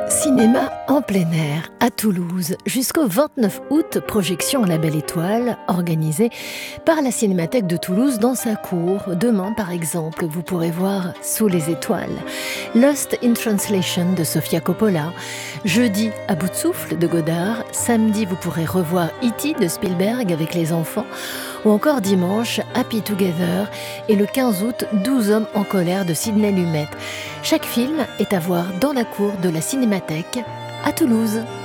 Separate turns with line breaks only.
Cinéma en plein air à Toulouse jusqu'au 29 août, projection à la Belle Étoile organisée par la Cinémathèque de Toulouse dans sa cour. Demain par exemple, vous pourrez voir Sous les étoiles, Lost in Translation de Sofia Coppola, jeudi À bout de souffle de Godard, samedi vous pourrez revoir E.T. de Spielberg avec les enfants, ou encore dimanche Happy Together et le 15 août 12 hommes en colère de Sidney Lumet. Chaque film est à voir dans la cour de la Cinémathèque à Toulouse.